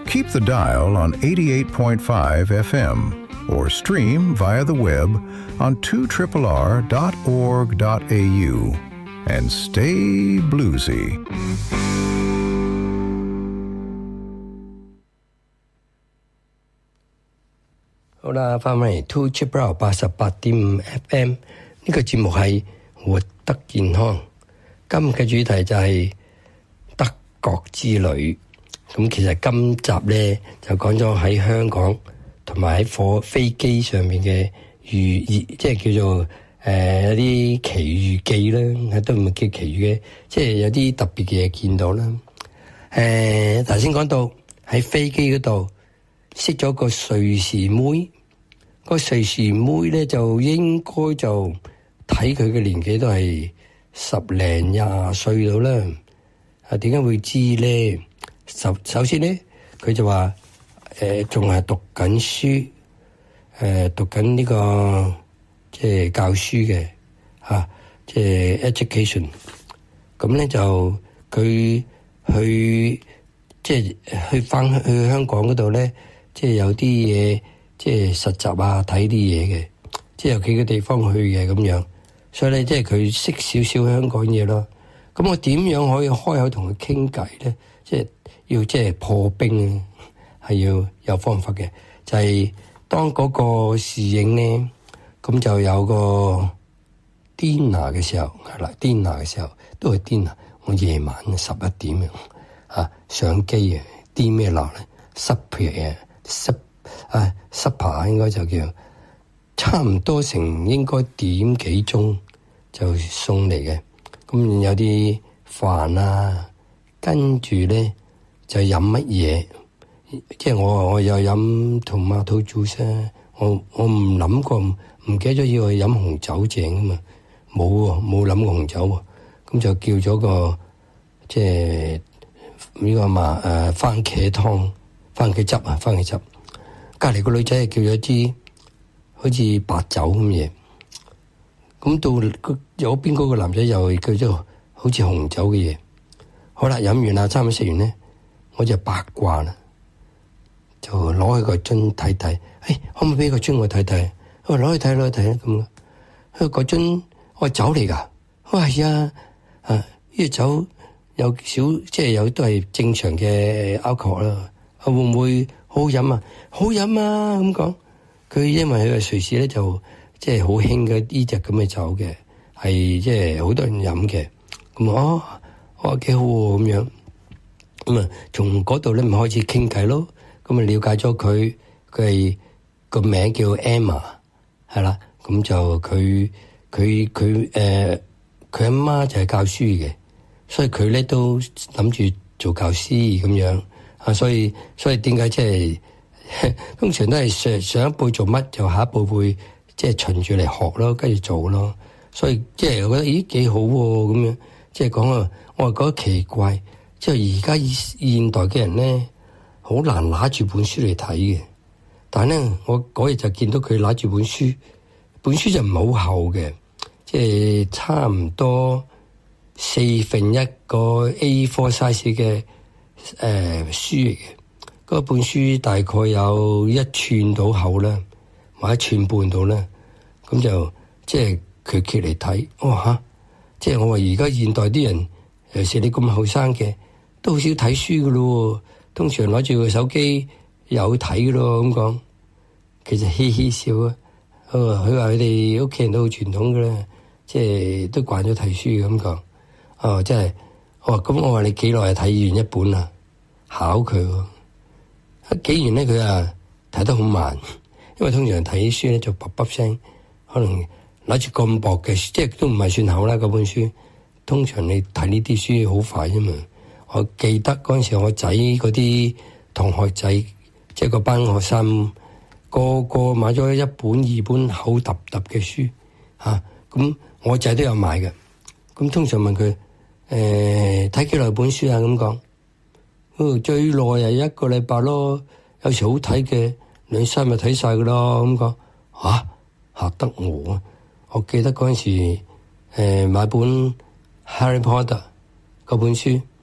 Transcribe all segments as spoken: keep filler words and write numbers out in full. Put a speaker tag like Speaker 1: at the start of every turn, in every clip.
Speaker 1: Keep the dial on eighty-eight point five F M or stream via the web on two R R R dot org dot A U and stay bluesy.
Speaker 2: 好啦，翻返嚟 two R R R 八十八點五 F M 呢個節目係活得健康。今日嘅主題就係德國之旅。咁其實今集咧就講咗喺香港同埋喺火飛機上面嘅遇，即係叫做誒、呃、有啲奇遇記啦，都唔係叫奇遇嘅，即係有啲特別嘅嘢見到啦。誒頭先講到喺飛機嗰度識咗個瑞士妹，個瑞士妹咧就應該就睇佢嘅年紀都係十零廿歲到啦。啊點解會知咧？首首先咧，佢就話誒仲係讀緊書，誒、呃、讀緊呢、這個即係教書嘅嚇，即係 education。咁咧就佢去即係去翻去香港嗰度咧，即係有啲嘢即係實習啊，睇啲嘢嘅，即係有幾個地方去嘅咁樣。所以咧，即係佢識少少香港嘢咯。咁我點樣可以開口同佢傾偈咧？即係要即係破冰，係要有方法嘅。就係、是、當嗰個侍應咧，咁就有個 dinner 嘅時候，係啦 dinner 嘅時候都係 dinner。我夜晚十一點啊上機啊 ，dinner 咩鬧咧 supper 啊 sup 啊 supper 應該就叫差唔多成應該點幾鐘就送嚟嘅。咁有啲飯啊，跟住咧就飲乜嘢？即係我我又飲同馬土juice啊！我我唔諗過，唔記得咗要去飲紅酒正噶嘛？冇喎，冇諗過紅酒喎。咁就叫咗個即係呢個嘛誒番茄湯、番茄汁啊，番茄汁。隔離個女仔叫咗支好似白酒咁嘢。咁到右邊嗰個男仔又叫咗好似紅酒嘅嘢。好啦，飲完啦，差唔多食完咧，我就八卦啦，就攞起個樽睇睇。誒，可唔可以俾個樽我睇睇？我攞去睇攞去睇啦咁。佢個樽我係酒嚟㗎。我話係啊，啊呢個酒有少即係有都係正常嘅 alcohol 啦。會唔會好好飲啊？好飲啊咁講。佢因為佢個瑞士咧就即係好興嘅呢隻咁嘅酒嘅，係即係好多人飲嘅。咁哦，我話幾好喎咁樣。咁啊，從嗰度咧咪開始傾偈咯。咁啊，了解咗佢，佢係個名叫 Emma， 係啦。咁就佢佢佢誒，佢阿媽就係教書嘅，所以佢咧都諗住做教師咁樣啊。所以所以點解即係通常都係上上一輩做乜，就下一輩會即係循住嚟學咯，跟住做咯。所以即係我覺得咦幾好喎咁樣。即係講啊，我係覺得奇怪，即係而家現代嘅人咧，好難拿住本書嚟睇嘅。但係咧，我嗰日就見到佢拿住本書，本書就唔係好厚嘅，即係差唔多四分一個 A 四 size 嘅誒、呃、書嚟嘅。嗰本書大概有一寸到厚啦，或者一寸半到啦。咁就即係佢揭嚟睇，哇嚇！即係我話而家現代啲人，尤其是你咁後生嘅，都好少睇書噶咯。通常攞住個手機有睇噶咯，咁講。其實嘻嘻笑啊。佢話佢話佢哋屋企人都好傳統嘅啦，即係都慣咗睇書咁講。哦，真係。我話咁，我話你幾耐睇完一本啊？考佢喎。一幾完咧，佢啊睇得好慢，因為通常睇書咧就卜卜聲，可能。攞住咁薄嘅書，即係都唔係算厚啦。嗰本書通常你睇呢啲書好快啫嘛。我記得嗰陣時我仔嗰啲同學仔，即係個班學生，個個買咗一本二本厚揼揼嘅書嚇。咁、啊、我仔都有買嘅。咁通常問佢誒睇幾耐本書啊？咁講、哦，最耐係一個禮拜咯。有時好睇嘅兩三日睇晒噶咯。咁講嚇嚇得我啊！我記得嗰陣時，誒買本《Harry Potter》嗰本書，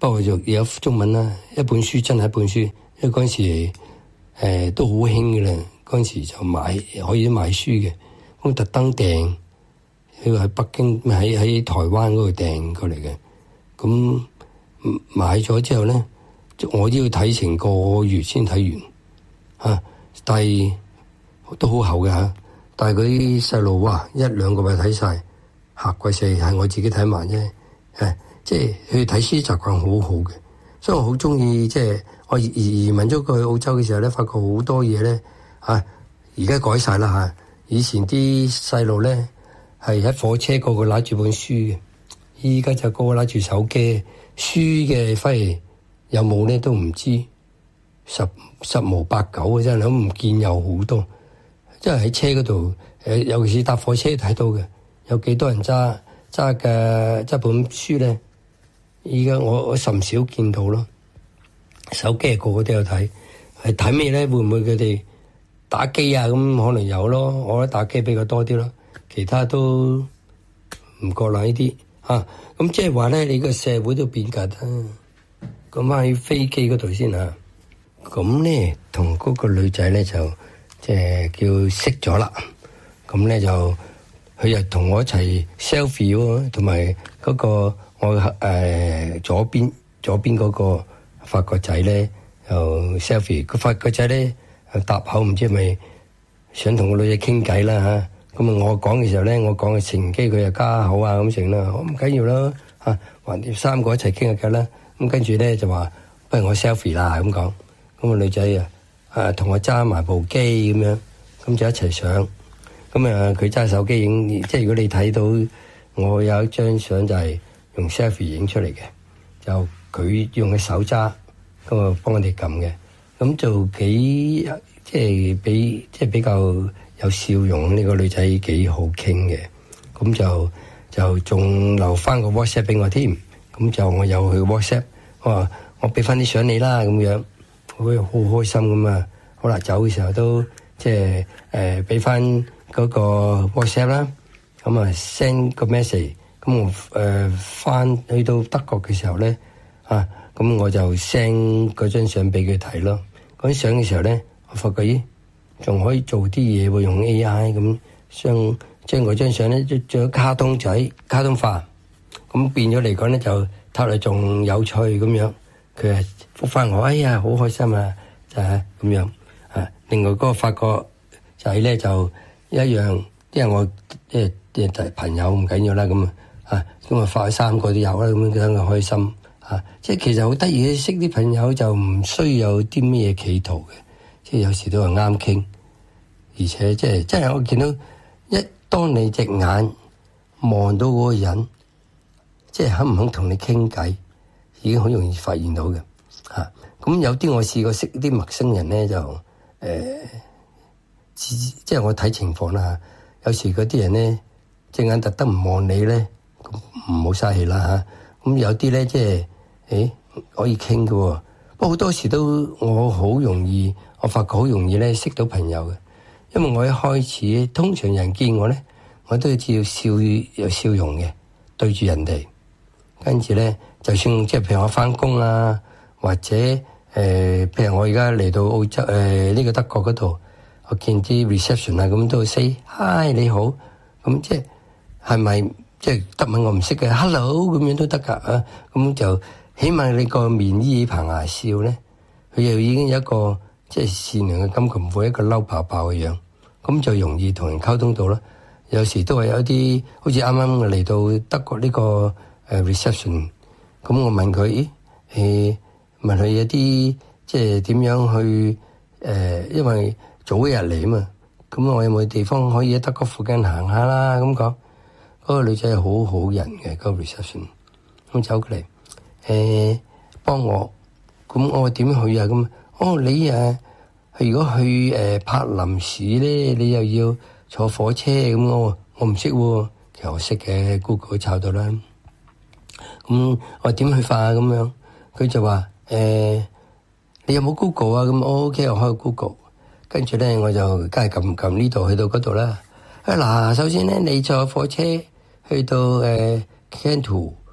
Speaker 2: 不過就有中文啦。一本書真係一本書，因為嗰陣時誒、呃、都好興嘅啦。嗰陣時就買可以買書嘅，咁特登訂，佢喺北京喺喺台灣嗰度訂過嚟嘅。咁買咗之後咧，我都要睇成個月先睇完嚇，但係都好厚嘅嚇。但係嗰啲細路哇，一兩個咪睇晒，嚇鬼死！係我自己睇埋啫，誒，即係佢睇書習慣好好嘅，所以我好中意。即係我移移民咗過去澳洲嘅時候咧，發覺好多嘢咧嚇，而家改晒啦嚇。以前啲細路咧係喺火車個個攞住本書嘅，依家就個個攞住手機，書嘅反而有冇咧都唔知，十十無八九嘅真係，都唔見有好多。即係喺車嗰度，誒，尤其是搭火車睇到嘅，有幾多人揸揸嘅揸本書咧？依家我我甚少見到咯。手機個個都有睇，係睇咩咧？會唔會佢哋打機啊？咁可能有咯，我覺得打機比較多啲咯，其他都唔覺啦呢啲嚇。咁即係話咧，你個社會都變緊啦。咁喺飛機嗰度先嚇，咁咧同嗰個女仔咧就。即係叫識咗啦，咁咧就佢又同我一齊 selfie 喎，同埋嗰個我誒、呃、左邊左邊嗰個法國仔咧又 selfie，個法國仔咧又搭口唔知係咪想同個女仔傾偈啦嚇，咁啊我講嘅時候咧，我講嘅乘機佢又加好啊咁成啦，我唔緊要啦嚇，橫掂三個一齊傾下偈啦，咁跟住咧就話不如我 selfie 啦咁講，咁個女仔啊〜啊，同我揸埋部機咁樣，咁就一齊上。咁啊，佢揸手機影，即係如果你睇到我有一張相就係用 selfie 影出嚟嘅，就佢用嘅手揸，咁啊幫我哋撳嘅，咁就幾即係比即係比較有笑容。呢個女仔幾好傾嘅，咁就就仲留翻個 WhatsApp 俾我添。咁就我有去 WhatsApp，我話我俾翻啲相你啦咁樣。會好開心咁啊！好啦，走嘅時候都即係誒俾翻嗰個 WhatsApp 啦，咁啊 send 個 message。咁我誒翻去到德國嘅時候咧啊，咁我就 send 嗰張相俾佢睇咯。嗰啲相嘅時候咧，我發覺咦，仲可以做啲嘢喎，用 A I 咁將將嗰張相咧做咗卡通仔、卡通化，咁變咗嚟講咧就睇落仲有趣咁樣。佢係覆翻我，哎呀，好開心啊！就係咁樣啊。另外嗰個法國仔咧就一樣，因為我即係即係朋友唔緊要啦，咁啊，咁啊發三個都有啦，咁樣等佢開心啊。即係其實好得意，識啲朋友就唔需要有啲咩企圖嘅，即係有時都係啱傾，而且即係即係我見到一當你隻眼望到嗰個人，即係肯唔肯同你傾偈。已經好容易發現到嘅嚇，咁、啊、有啲我試過識啲陌生人咧，就誒、呃，即係我睇情況啦。有時嗰啲人咧，隻眼特登唔望你咧，咁唔好嘥氣啦嚇。咁、啊、有啲咧，即係誒可以傾嘅喎。不過好多時都我好容易，我發覺好容易咧識到朋友嘅，因為我一開始通常人見我咧，我都要照笑有笑容嘅對住人哋，跟住咧。就算即係譬如我翻工啊，或者誒、呃，譬如我而家嚟到澳洲誒呢、呃這個德國嗰度，我見啲 reception 啊，咁都 say hi 你好，咁即係係咪即係德文我唔識嘅 hello 咁樣都得㗎啊？咁就起碼你個面依棚牙笑咧，佢又已經有一個即係善良嘅感覺，唔會一個嬲爆爆嘅樣，咁就容易同人溝通到啦。有時都係有啲好似啱啱嚟到德國呢、這個誒、呃、reception。咁我問佢，誒、欸、問佢有啲即係點樣去誒、呃，因為早一日嚟啊嘛，咁我有冇地方可以喺德國附近行下啦？咁講，嗰、那個女仔係好好人嘅，嗰、那個 reception，咁走過嚟，誒、欸、幫我，咁我話點去啊？咁，哦你誒，如果去誒、呃、柏林市咧，你又要坐火車咁，我我唔識喎，其實我識嘅 ，Google 抄到啦。咁我點去發啊？咁樣佢就話誒、欸，你有冇 Google 啊？咁我 OK，我開 Google，跟住咧我就梗係撳撳呢度去到嗰度啦。啊嗱，首先咧你坐火車去到誒 Canton，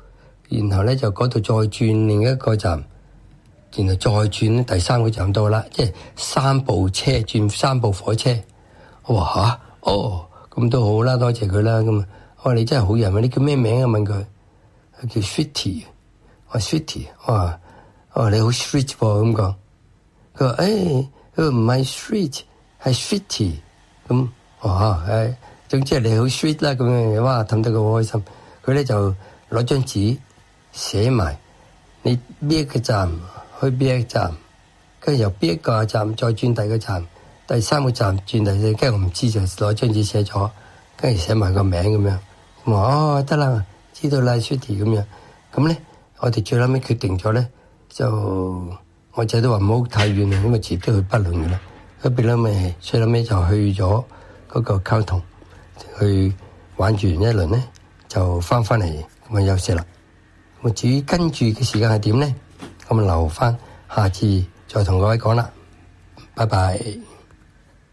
Speaker 2: 然後咧就嗰度再轉另一個站，然後再轉第三個站到啦，即係三部車轉三部火車。我話吓，哦，咁都好啦，多謝佢啦。咁我話你真係好人啊，你叫咩名啊？問佢，佢叫 Sweetie。我話 Sweetie，我話我話你好 sweet 喎咁講。佢話誒，佢話唔係 sweet，係 Sweetie。咁我話誒，總之係你好 sweet 啦咁樣。哇，氹得佢好開心。佢咧就攞張紙寫埋你邊一個站去邊一個站，跟住由邊一個站再轉第二個站，第三個站轉第四，跟住我唔知就攞張紙寫咗，跟住寫埋個名咁樣。我話哦，得啦，知道啦 Sweetie 咁樣。咁咧我哋最後尾決定咗咧，就我仔都話唔好太遠啦，因為遲啲去北崙嘅啦。咁變咗咪最後尾就去咗嗰個溝通去玩住完一輪咧，就翻返嚟咁啊休息啦。咁至於跟住嘅時間係點咧？咁啊留翻下次再同各位講啦。拜拜。